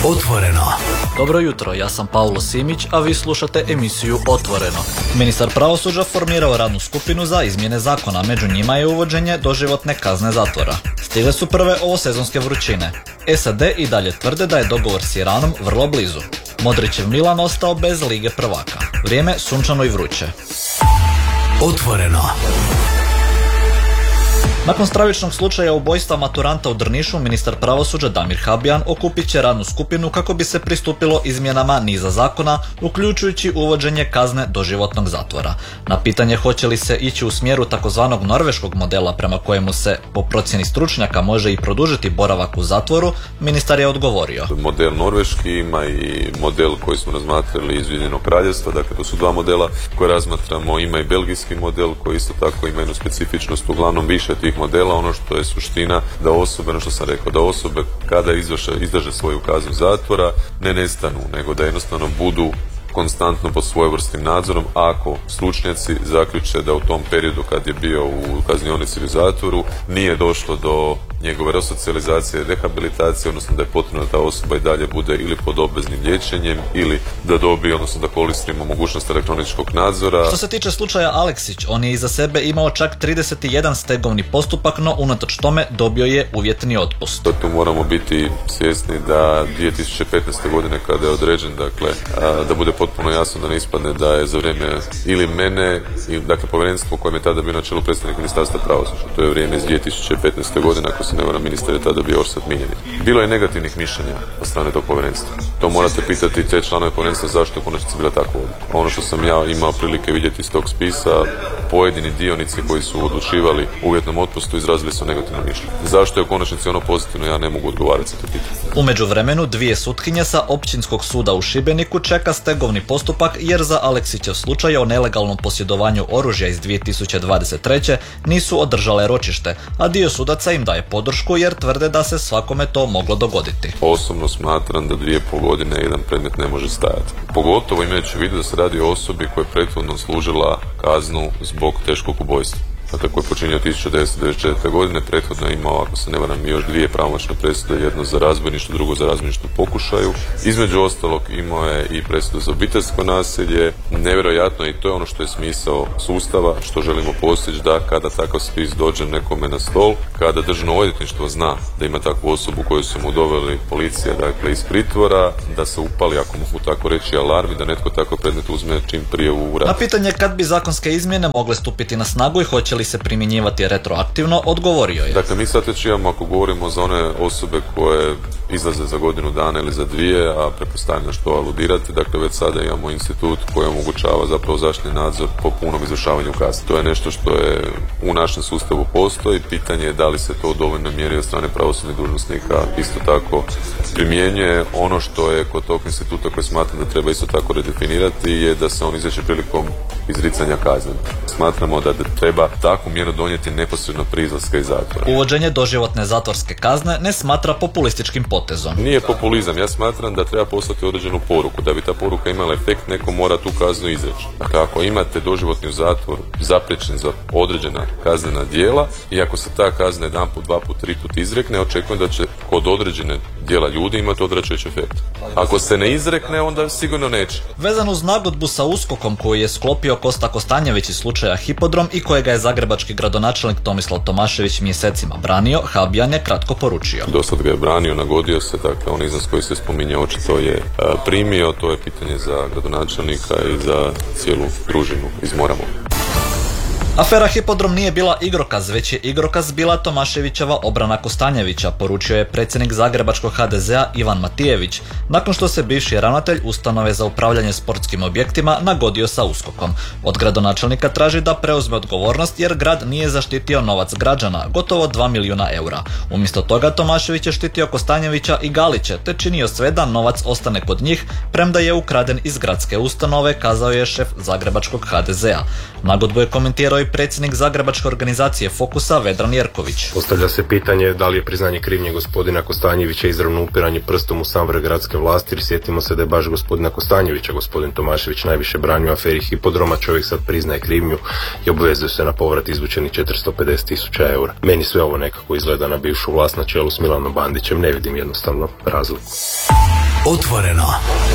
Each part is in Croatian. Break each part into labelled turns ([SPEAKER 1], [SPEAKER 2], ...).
[SPEAKER 1] Otvoreno.
[SPEAKER 2] Dobro jutro, ja sam Paulo Simić, a vi slušate emisiju Otvoreno. Ministar pravosuđa formirao radnu skupinu za izmjene zakona, među njima je uvođenje doživotne kazne zatvora. Stigle su prve ovosezonske vrućine. SAD i dalje tvrde da je dogovor s Iranom vrlo blizu. Modrićev Milan ostao bez Lige prvaka. Vrijeme sunčano i vruće.
[SPEAKER 1] Otvoreno.
[SPEAKER 2] Nakon stravičnog slučaja ubojstva maturanta u Drnišu, ministar pravosuđa Damir Habijan okupit će radnu skupinu kako bi se pristupilo izmjenama niza zakona, uključujući uvođenje kazne doživotnog zatvora. Na pitanje hoće li se ići u smjeru takozvanog norveškog modela prema kojemu se, po procjeni stručnjaka, može i produžiti boravak u zatvoru, ministar je odgovorio.
[SPEAKER 3] Model norveški ima i model koji smo razmatrali iz Ujedinjenog Kraljevstva, dakle to su dva modela koje razmatramo, ima i belgijski model koji isto tako ima jednu specifičnost, uglavnom više tih modela. Ono što je suština da osobe, ono što sam rekao, da osobe kada izdrže svoju kaznu zatvora ne nestanu, nego da jednostavno budu konstantno pod svojevrsnim nadzorom ako stručnjaci zaključe da u tom periodu kad je bio u kaznionici ili zatvoru nije došlo do njegove resocijalizacije, rehabilitacije, odnosno da je potrebno da ta osoba i dalje bude ili pod obveznim liječenjem ili da dobije, odnosno da koristimo mogućnost elektroničkog nadzora.
[SPEAKER 2] Što se tiče slučaja Aleksić, on je iza sebe imao čak 31 stegovni postupak, no unatoč tome dobio je uvjetni otpust.
[SPEAKER 3] Tu moramo biti svjesni da 2015. godine kada je određen, dakle, da bude potpuno jasno da ne ispadne da je za vrijeme ili mene, dakle povjerenstvo kojem je tada bio na čelu predstavnik Ministarstva pravosuđa. To je vrijeme iz 2015. godine, ako se ne varam, ministar je tada bio Orsat Miljenić. Bilo je negativnih mišljenja od strane tog povjerenstva. To morate pitati te članove povjerenstva zašto je u konačnici bila takva odluka. Ono što sam ja imao prilike vidjeti iz tog spisa, pojedini dionici koji su odlučivali u uvjetnom otpustu izrazili su negativno mišljenje. Zašto je u konačnici ono pozitivno, ja ne mogu odgovarati za to pitanje.
[SPEAKER 2] U međuvremenu, dvije sutkinje sa Općinskog suda u Šibeniku čeka stegovni postupak jer za Aleksićev slučaj o nelegalnom posjedovanju oružja iz 2023. nisu održale ročište, a dio sudaca im daje podršku jer tvrde da se svakome to moglo dogoditi.
[SPEAKER 3] Osobno smatram da 2,5 godine jedan predmet ne može stajati. Pogotovo imajući u vidu da se radi o osobi koja je prethodno služila kaznu zbog teškog ubojstva. Dakle, koji je počinio 1994. godine, prethodno je imao, ako se ne varam, još dvije pravomoćne presude, jedno za razbojništvo, drugo za razbojništvo pokušaju. Između ostalog imao je i presudu za obiteljsko nasilje. Nevjerojatno, i to je ono što je smisao sustava, što želimo postići, da kada takav spis dođe nekome na stol, kada državno odvjetništvo zna da ima takvu osobu koju su mu doveli policija, dakle, iz pritvora, da se upali, ako mogu tako reći, alarm i da netko tako predmet uzme čim prije u rad.
[SPEAKER 2] Na pitanje kad bi zakonske izmjene mogle stupiti na snagu i hoće li se primjenjivati retroaktivno, odgovorio je.
[SPEAKER 3] Dakle, mi sad već imamo, ako govorimo za one osobe koje izlaze za godinu dana ili za dvije, a pretpostavljam što aludirate, dakle već sada imamo institut koji omogućava zapravo zaštitni nadzor po punom izvršavanju kazne. To je nešto što je u našem sustavu postoji. Pitanje je da li se to u dovoljnoj mjeri od strane pravosudnih dužnosnika isto tako primjenjuje. Ono što je kod tog instituta koji smatram da treba isto tako redefinirati je da se on izreče prilikom izricanja kazne. Smatramo da treba takvu mjeru donijeti neposredno prije izlaska iz zatvora.
[SPEAKER 2] Uvođenje doživotne zatvorske kazne ne smatra populističkim potezom.
[SPEAKER 3] Nije populizam, ja smatram da treba poslati određenu poruku. Da bi ta poruka imala efekt, neko mora tu kaznu izreći. Dakle, ako imate doživotni zatvor zapriječen za određena kaznena djela i ako se ta kazna jedan put, dva put, tri put izrekne, očekujem da će kod određene djela ljudi imati odvraćajući efekt. Ako se ne izrekne, onda sigurno neće.
[SPEAKER 2] Vezano uz nagodbu sa USKOK-om koju je sklopio Kosta Kostanjević iz slučaja Hipodrom i kojega je zagrebački gradonačelnik Tomislav Tomašević mjesecima branio, Habijan je kratko poručio.
[SPEAKER 3] Dosad ga je branio, nagodio se, dakle on iznos koji se spominje očito je primio, to je pitanje za gradonačelnika i za cijelu družinu iz Moramo.
[SPEAKER 2] Afera Hipodrom nije bila igrokaz, već je igrokaz bila Tomaševićeva obrana Kostanjevića, poručio je predsjednik zagrebačkog HDZ-a Ivan Matijević, nakon što se bivši ravnatelj ustanove za upravljanje sportskim objektima nagodio sa USKOK-om. Od gradonačelnika traži da preuzme odgovornost jer grad nije zaštitio novac građana, gotovo 2 milijuna eura. Umjesto toga Tomašević je štitio Kostanjevića i Galiće, te činio sve da novac ostane kod njih, premda je ukraden iz gradske ustanove, kazao je šef zagrebačkog HDZ-a. Nagodbu je komentirao i predsjednik zagrebačke organizacije Fokusa Vedran Jerković.
[SPEAKER 4] Postavlja se pitanje da li je priznanje krivnje gospodina Kostanjevića izravno upiranje prstom u sam vrh gradske vlasti, jer sjetimo se da je baš gospodina Kostanjevića gospodin Tomašević najviše branio aferi Hipodroma. Čovjek sad priznaje krivnju i obvezuje se na povrat izvučenih 450.000 eura. Meni sve ovo nekako izgleda na bivšu vlast na čelu s Milanom Bandićem, ne vidim jednostavno razliku.
[SPEAKER 1] Otvoreno.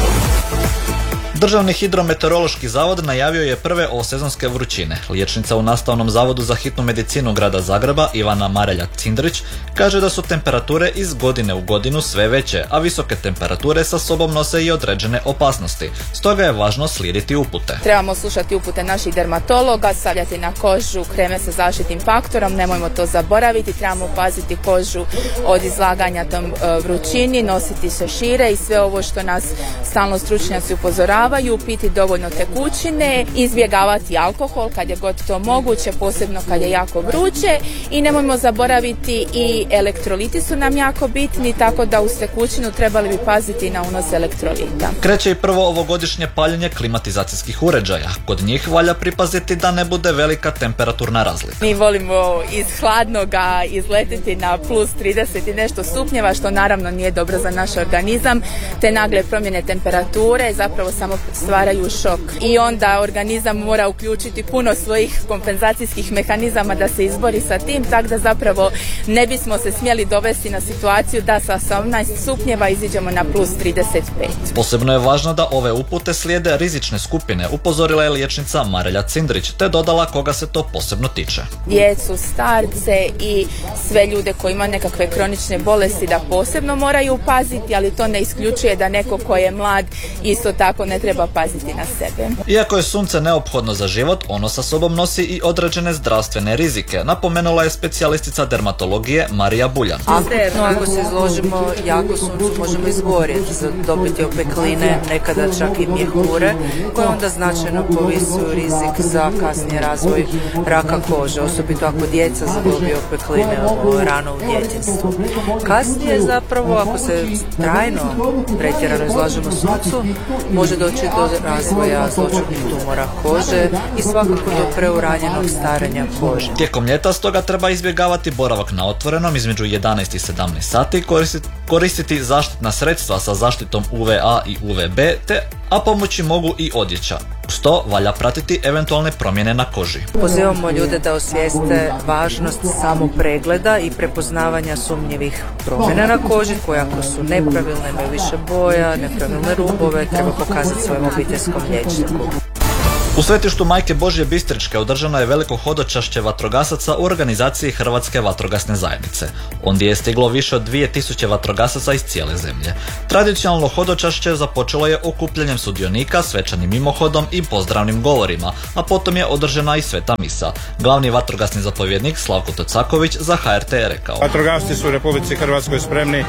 [SPEAKER 2] Državni hidrometeorološki zavod najavio je prve ovosezonske vrućine. Liječnica u Nastavnom zavodu za hitnu medicinu grada Zagreba, Ivana Marelja Cindrić, kaže da su temperature iz godine u godinu sve veće, a visoke temperature sa sobom nose i određene opasnosti. Stoga je važno slijediti upute.
[SPEAKER 5] Trebamo slušati upute naših dermatologa, stavljati na kožu kreme sa zaštitnim faktorom, nemojmo to zaboraviti, trebamo paziti kožu od izlaganja tom vrućini, nositi šešire i sve ovo što nas stalno stručnjaci upozoravaju, piti dovoljno tekućine, izbjegavati alkohol kad je god to moguće, posebno kad je jako vruće, i nemojmo zaboraviti i elektroliti su nam jako bitni, tako da uz tekućinu trebali bi paziti na unos elektrolita.
[SPEAKER 2] Kreće i prvo ovogodišnje paljenje klimatizacijskih uređaja. Kod njih valja pripaziti da ne bude velika temperaturna razlika.
[SPEAKER 5] Mi volimo iz hladnoga izletiti na plus 30 i nešto stupnjeva, što naravno nije dobro za naš organizam. Te nagle promjene temperature zapravo samo stvaraju šok. I onda organizam mora uključiti puno svojih kompenzacijskih mehanizama da se izbori sa tim, tako da zapravo ne bismo se smjeli dovesti na situaciju da sa 18 stupnjeva iziđemo na plus 35.
[SPEAKER 2] Posebno je važno da ove upute slijede rizične skupine, upozorila je liječnica Marelja Cindrić, te dodala koga se to posebno tiče.
[SPEAKER 5] Djecu, starce i sve ljude koji imaju nekakve kronične bolesti da posebno moraju paziti, ali to ne isključuje da neko ko je mlad isto tako ne treba paziti na sebe.
[SPEAKER 2] Iako je sunce neophodno za život, ono sa sobom nosi i određene zdravstvene rizike, napomenula je specijalistica dermatologije Marija Buljan.
[SPEAKER 6] Ako se izložimo jako suncu možemo izgorjeti, dobiti opekline, nekada čak i mjehure, koje onda značajno povisuju rizik za kasnije razvoj raka kože, osobito ako djeca zadobiju opekline rano u djetinjstvu. Kasnije zapravo, ako se trajno pretjerano izlažemo suncu, može doći do razvoja zloćudnih tumora kože i svakako do preuranjenog starenja kože.
[SPEAKER 2] Tijekom ljeta stoga treba izbjegavati boravak na otvorenom između 11 i 17 sati, koristiti zaštitna sredstva sa zaštitom UVA i UVB, a pomoći mogu i odjeća. Uz to valja pratiti eventualne promjene na koži.
[SPEAKER 6] Pozivamo ljude da osvijeste važnost samopregleda i prepoznavanja sumnjivih promjena na koži, koje ako su nepravilne, imaju više boja, nepravilne rubove, treba pokazati svojem obiteljskom liječniku.
[SPEAKER 2] U svetištu Majke Božje Bistričke održano je veliko hodočašće vatrogasaca u organizaciji Hrvatske vatrogasne zajednice. Ondje je stiglo više od 2000 vatrogasaca iz cijele zemlje. Tradicionalno hodočašće započelo je okupljanjem sudionika, svečanim mimohodom i pozdravnim govorima, a potom je održana i sveta misa. Glavni vatrogasni zapovjednik Slavko Tocaković za HRT je rekao:
[SPEAKER 7] Vatrogasci su u Republici Hrvatskoj spremni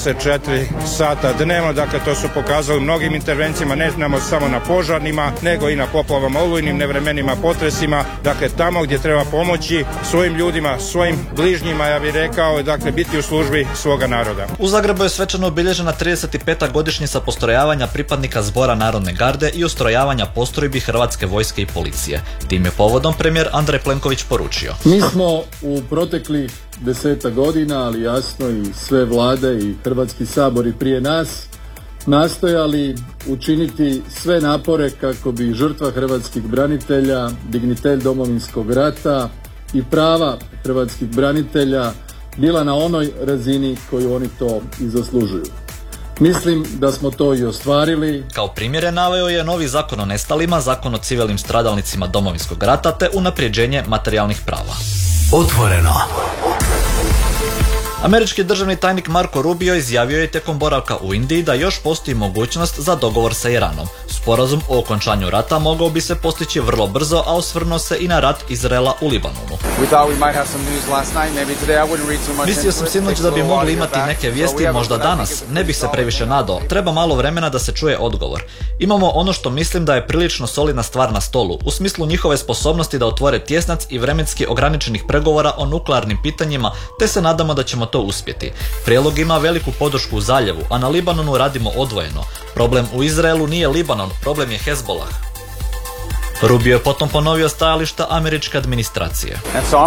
[SPEAKER 7] 24 sata dnevno, dakle to su pokazali mnogim intervencijama, ne znamo samo na požarnima, nego i na poplavama, olujnim nevremenima, potresima, dakle tamo gdje treba pomoći svojim ljudima, svojim bližnjima, ja bih rekao, dakle biti u službi svoga naroda.
[SPEAKER 2] U Zagrebu je svečano obilježena 35. godišnjica postrojavanja pripadnika Zbora Narodne garde i ustrojavanja postrojbi Hrvatske vojske i policije. Tim je povodom premijer Andrej Plenković poručio:
[SPEAKER 8] Mi smo u proteklih 10 godina, ali jasno i sve vlade i Hrvatski sabor i prije nas, nastojali učiniti sve napore kako bi žrtva hrvatskih branitelja, dignitet Domovinskog rata i prava hrvatskih branitelja bila na onoj razini koju oni to i zaslužuju. Mislim da smo to i ostvarili.
[SPEAKER 2] Kao primjere naveo je novi zakon o nestalima, zakon o civilnim stradalnicima Domovinskog rata te unapređenje materijalnih prava.
[SPEAKER 1] Otvoreno.
[SPEAKER 2] Američki državni tajnik Marco Rubio izjavio je tijekom boravka u Indiji da još postoji mogućnost za dogovor sa Iranom. Sporazum o okončanju rata mogao bi se postići vrlo brzo, a osvrnuo se i na rat Izraela u Libanonu. Mislio sam sinoć da bi mogli imati neke vijesti možda danas, ne bih se previše nadao, treba malo vremena da se čuje odgovor. Imamo ono što mislim da je prilično solidna stvar na stolu, u smislu njihove sposobnosti da otvore tjesnac i vremenski ograničenih pregovora o nuklearnim pitanjima, te se nadamo da ćemo to uspjeti. Prijedlog ima veliku podršku u zaljevu, a na Libanonu radimo odvojeno. Problem u Izraelu nije Libanon, problem je Hezbollah. Rubio je potom ponovio stajališta američke administracije.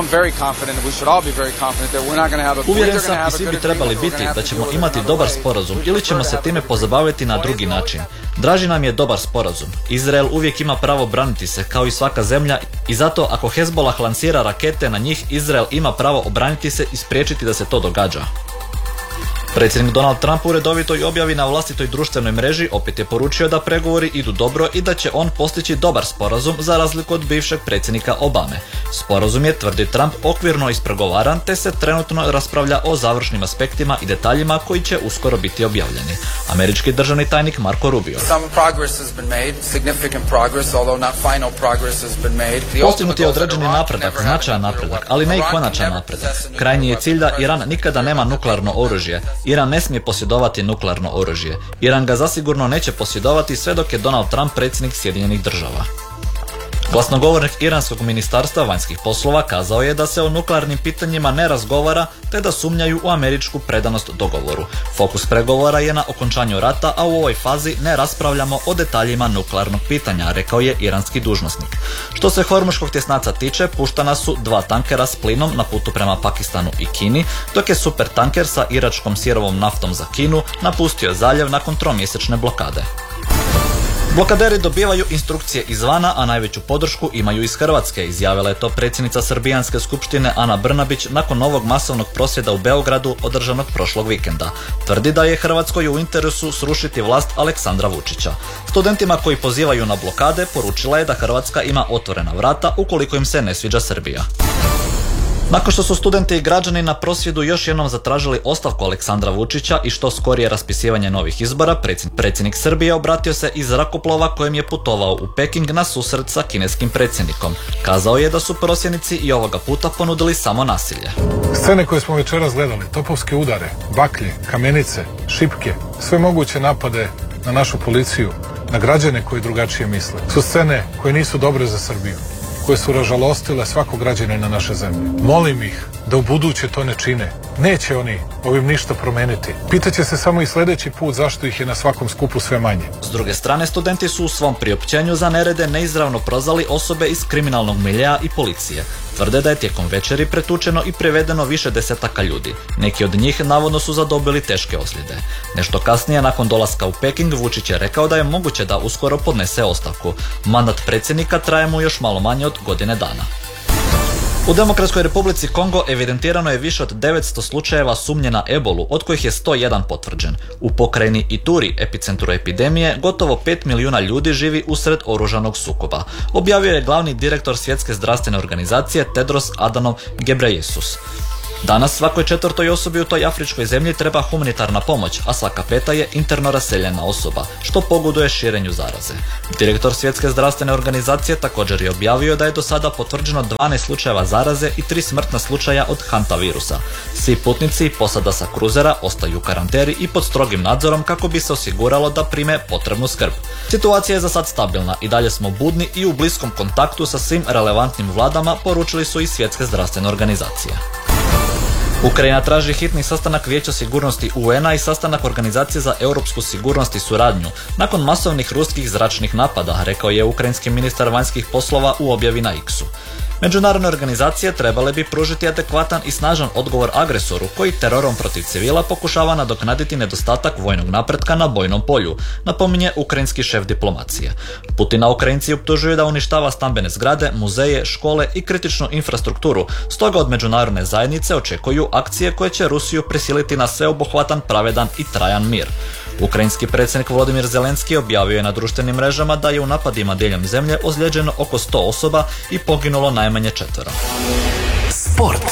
[SPEAKER 2] Uvjeren sam i svi bi trebali biti da ćemo imati dobar sporazum ili ćemo se time pozabaviti na drugi način. Draži nam je dobar sporazum. Izrael uvijek ima pravo braniti se kao i svaka zemlja i zato ako Hezbollah lansira rakete na njih, Izrael ima pravo obraniti se i spriječiti da se to događa. Predsjednik Donald Trump u redovitoj objavi na vlastitoj društvenoj mreži opet je poručio da pregovori idu dobro i da će on postići dobar sporazum za razliku od bivšeg predsjednika Obame. Sporazum je, tvrdi Trump, okvirno ispregovaran te se trenutno raspravlja o završnim aspektima i detaljima koji će uskoro biti objavljeni. Američki državni tajnik Marco Rubio. Postignut je određeni napredak, značajan napredak, ali ne i konačan napredak. Krajnji je cilj da Iran nikada nema nuklearno oružje. Iran ne smije posjedovati nuklearno oružje. Iran ga zasigurno neće posjedovati sve dok je Donald Trump predsjednik Sjedinjenih Država. Glasnogovornik Iranskog ministarstva vanjskih poslova kazao je da se o nuklearnim pitanjima ne razgovara te da sumnjaju u američku predanost dogovoru. Fokus pregovora je na okončanju rata, a u ovoj fazi ne raspravljamo o detaljima nuklearnog pitanja, rekao je iranski dužnosnik. Što se Hormuškog tjesnaca tiče, puštana su 2 tankera s plinom na putu prema Pakistanu i Kini, dok je supertanker sa iračkom sirovom naftom za Kinu napustio zaljev nakon 3-mjesečne blokade. Blokaderi dobivaju instrukcije izvana, a najveću podršku imaju iz Hrvatske, izjavila je to predsjednica Srbijanske skupštine Ana Brnabić nakon novog masovnog prosvjeda u Beogradu održanog prošlog vikenda. Tvrdi da je Hrvatskoj u interesu srušiti vlast Aleksandra Vučića. Studentima koji pozivaju na blokade poručila je da Hrvatska ima otvorena vrata ukoliko im se ne sviđa Srbija. Nakon što su studenti i građani na prosvjedu još jednom zatražili ostavku Aleksandra Vučića i što skorije raspisivanje novih izbora, predsjednik Srbije obratio se iz zrakoplova kojem je putovao u Peking na susret sa kineskim predsjednikom. Kazao je da su prosvjednici i ovoga puta ponudili samo nasilje.
[SPEAKER 9] Scene koje smo večeras gledali, topovske udare, baklje, kamenice, šipke, sve moguće napade na našu policiju, na građane koji drugačije misle, su scene koje nisu dobre za Srbiju, koje su ražalostile svakog građanina naše zemlje. Molim ih da u buduće to ne čine. Neće oni ovim ništa promeniti. Pitaće se samo i sljedeći put zašto ih je na svakom skupu sve manje.
[SPEAKER 2] S druge strane, studenti su u svom priopćenju za nerede neizravno prozvali osobe iz kriminalnog miljea i policije. Tvrde da je tijekom večeri pretučeno i privedeno više desetaka ljudi. Neki od njih navodno su zadobili teške ozljede. Nešto kasnije, nakon dolaska u Peking, Vučić je rekao da je moguće da uskoro podnese ostavku. Mandat predsjednika traje mu još malo manje od godine dana. U Demokratskoj Republici Kongo evidentirano je više od 900 slučajeva sumnje na ebolu, od kojih je 101 potvrđen. U pokrajini Ituri, epicentru epidemije, gotovo 5 milijuna ljudi živi usred oružanog sukoba, objavio je glavni direktor Svjetske zdravstvene organizacije Tedros Adhanom Ghebreyesus. Danas svakoj 4. osobi u toj afričkoj zemlji treba humanitarna pomoć, a svaka 5. je interno raseljena osoba, što pogoduje širenju zaraze. Direktor Svjetske zdravstvene organizacije također je objavio da je do sada potvrđeno 12 slučajeva zaraze i 3 smrtna slučaja od hantavirusa. Svi putnici i posada sa kruzera ostaju u karanteri i pod strogim nadzorom kako bi se osiguralo da prime potrebnu skrb. Situacija je za sad stabilna i dalje smo budni i u bliskom kontaktu sa svim relevantnim vladama, poručili su i Svjetske zdravstvene organizacije. Ukrajina traži hitni sastanak Vijeća sigurnosti UN-a i sastanak Organizacije za europsku sigurnost i suradnju nakon masovnih ruskih zračnih napada, rekao je ukrajinski ministar vanjskih poslova u objavi na X-u. Međunarodne organizacije trebale bi pružiti adekvatan i snažan odgovor agresoru koji terorom protiv civila pokušava nadoknaditi nedostatak vojnog napretka na bojnom polju, napominje ukrajinski šef diplomacije. Putina Ukrajinci optužuju da uništava stambene zgrade, muzeje, škole i kritičnu infrastrukturu, stoga od međunarodne zajednice očekuju akcije koje će Rusiju prisiliti na sveobuhvatan, pravedan i trajan mir. Ukrajinski predsjednik Volodymyr Zelenski objavio je na društvenim mrežama da je u napadima diljem zemlje ozlijeđeno oko 100 osoba i poginulo najmanje 4.
[SPEAKER 1] Sport.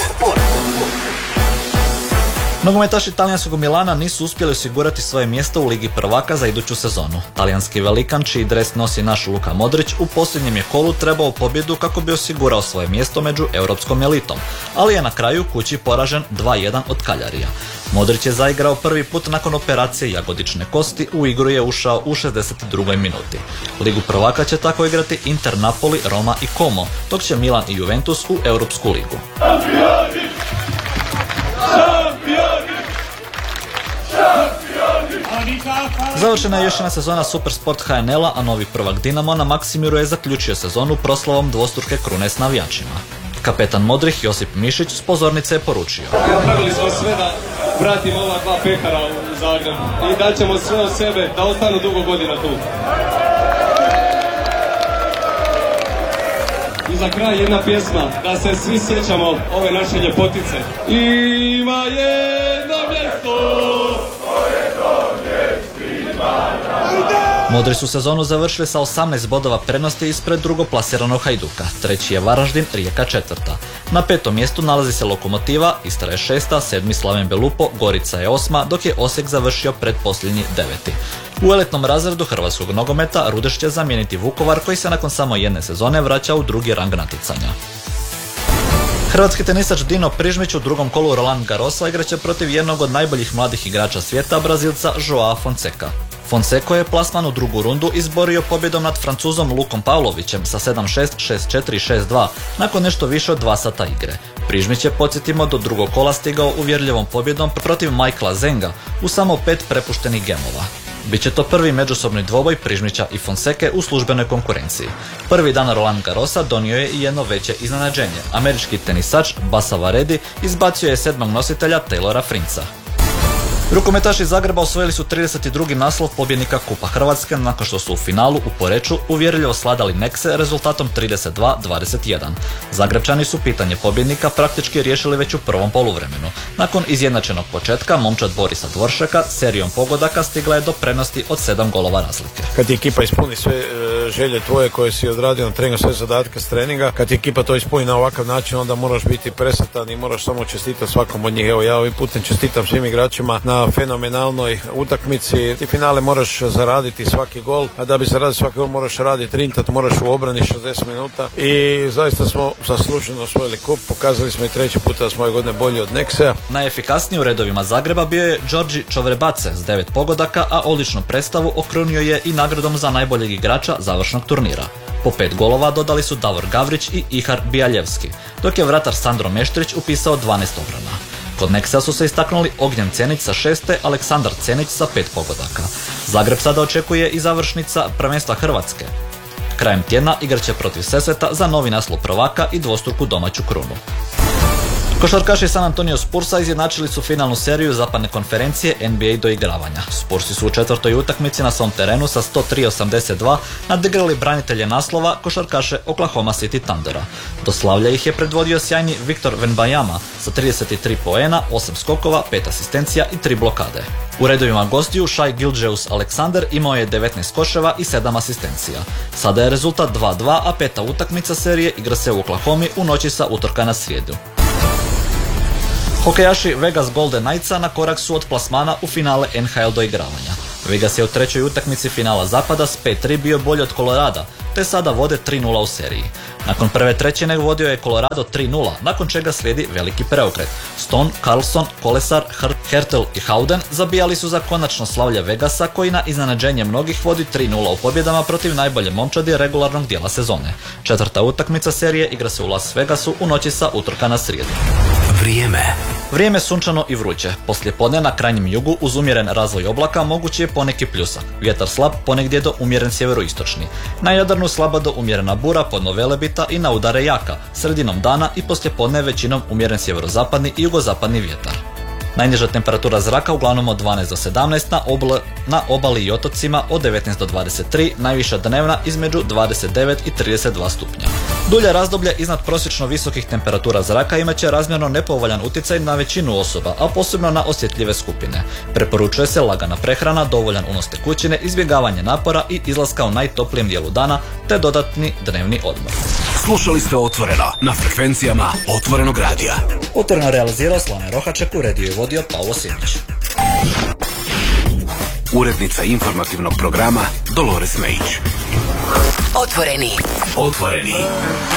[SPEAKER 2] Nogometaši talijanskog Milana nisu uspjeli osigurati svoje mjesto u Ligi prvaka za iduću sezonu. Talijanski velikan, čiji dres nosi naš Luka Modrić, u posljednjem je kolu trebao pobjedu kako bi osigurao svoje mjesto među europskom elitom, ali je na kraju kući poražen 2-1 od Kaljarija. Modrić je zaigrao prvi put nakon operacije jagodične kosti, u igru je ušao u 62. minuti. Ligu prvaka će tako igrati Inter, Napoli, Roma i Como, dok će Milan i Juventus u Europsku ligu. Završena je još jedna sezona Supersport HNL-a, a novi prvak Dinamo na Maksimiru je zaključio sezonu proslavom dvostruke krune s navijačima. Kapetan modrih Josip Mišić s pozornice je poručio:
[SPEAKER 10] Napravili smo sve da vratimo ova 2 pehara u Zagreb i daćemo sve od sebe da ostanu dugo godina tu. I za kraj jedna pjesma, da se svi sjećamo ove naše ljepotice. Ima jedno mjesto
[SPEAKER 2] Modri su sezonu završili sa 18 bodova prednosti ispred drugoplasiranog Hajduka. Treći je Varaždin, Rijeka četvrta. Na 5. mjestu nalazi se Lokomotiva, Istra je 6, 7. Slaven Belupo, Gorica je 8, dok je Osijek završio pretposljednji 9. U elitnom razredu hrvatskog nogometa Rudeš će zamijeniti Vukovar koji se nakon samo jedne sezone vraća u drugi rang natjecanja. Hrvatski tenisač Dino Prižmić u drugom kolu Roland Garrosa igraće protiv jednog od najboljih mladih igrača svijeta, Brazilca Joao Fonseca. Fonseca je plasman u drugu rundu izborio pobjedom nad Francuzom Lukom Pavlovićem sa 7-6, 6-4 i 6-2 nakon nešto više od 2 sata igre. Prižmić je, podsjetimo, do drugog kola stigao uvjerljivom pobjedom protiv Michaela Zenga u samo 5 prepuštenih gemova. Biće to prvi međusobni dvoboj Prižmića i Fonseke u službenoj konkurenciji. Prvi dan Roland Garrosa donio je i jedno veće iznenađenje. Američki tenisač Basa Varedi izbacio je 7. nositelja Taylora Frinca. Rukometaši Zagreba osvojili su 32. naslov pobjednika Kupa Hrvatske nakon što su u finalu u Poreču uvjerljivo svladali Nexe rezultatom 32-21. Zagrebčani su pitanje pobjednika praktički riješili već u prvom poluvremenu. Nakon izjednačenog početka momčad Borisa Dvoršeka serijom pogodaka stigla je do prednosti od 7 golova razlike.
[SPEAKER 11] Kad ti ekipa ispuni sve želje tvoje koje si odradio na treningu, sve zadatke s treninga, kad ti ekipa to ispuni na ovakav način, onda moraš biti presretan i moraš samo čestitati svakom od njih. Evo, ja ovim putem čestitam svim igračima na fenomenalnoj utakmici. Ti finale moraš zaraditi svaki gol, a da bi zaradio svaki gol moraš raditi rintat, moraš u obrani 60 minuta i zaista smo zasluženo osvojili kup. Pokazali smo i treći puta da smo ove godine bolji od Nexea.
[SPEAKER 2] Najefikasniji u redovima Zagreba bio je Đorđi Čovrebace s 9 pogodaka, a odličnu predstavu okrunio je i nagradom za najboljeg igrača završnog turnira. Po 5 golova dodali su Davor Gavrić i Ihar Bijaljevski, dok je vratar Sandro Meštrić upisao 12 obrana. Kod Nexea su se istaknuli Ognjen Cenić sa 6, Aleksandar Cenić sa 5 pogodaka. Zagreb sada očekuje i završnica prvenstva Hrvatske. Krajem tjedna igraće protiv Sesveta za novi naslov prvaka i dvostruku domaću krunu. Košarkaši San Antonio Spursa izjednačili su finalnu seriju zapadne konferencije NBA doigravanja. Spursi su u četvrtoj utakmici na svom terenu sa 103-82 nadigrali branitelje naslova, košarkaše Oklahoma City Thundera. Do slavlja ih je predvodio sjajni Viktor Wembanyama sa 33 poena, 8 skokova, 5 asistencija i 3 blokade. U redovima gostiju Shai Gilgeous-Alexander imao je 19 koševa i 7 asistencija. Sada je rezultat 2-2, a peta utakmica serije igra se u Oklahomi u noći sa utorka na srijedu. Hokejaši Vegas Golden Knightsa na korak su od plasmana u finale NHL doigravanja. Vegas je u trećoj utakmici finala zapada s 5-3 bio bolji od Kolorada, te sada vode 3-0 u seriji. Nakon prve trećine vodio je Colorado 3-0, nakon čega slijedi veliki preokret. Stone, Carlson, Kolesar, Hertel i Howden zabijali su za konačno slavlje Vegasa koji na iznenađenje mnogih vodi 3-0 u pobjedama protiv najbolje momčadi regularnog dijela sezone. Četvrta utakmica serije igra se u Las Vegasu u noći sa utorka na srijedu. Vrijeme sunčano i vruće. Poslijepodne na krajnjem jugu uz umjeren razvoj oblaka mogući je poneki pljusak. Vjetar slab, ponegdje do umjeren sjeveroistočni. Na Jadranu slaba do umjerena bura podno Velebita i na udare jaka. Sredinom dana i poslijepodne većinom umjeren sjeverozapadni i jugozapadni vjetar. Najniža temperatura zraka uglavnom od 12 do 17, na obali i otocima od 19 do 23, najviša dnevna između 29 i 32 stupnja. Dulje razdoblje iznad prosječno visokih temperatura zraka imat će razmjerno nepovoljan utjecaj na većinu osoba, a posebno na osjetljive skupine. Preporučuje se lagana prehrana, dovoljan unos tekućine, izbjegavanje napora i izlaska u najtoplijem dijelu dana, te dodatni dnevni odmor.
[SPEAKER 1] Slušali ste Otvoreno na frekvencijama Otvorenog radija.
[SPEAKER 2] Otvoreno realizirao Slane Rohaček, uredio i vodio Pavlo Simić.
[SPEAKER 1] Urednica informativnog programa Dolores Mejić.
[SPEAKER 12] Otvoreni.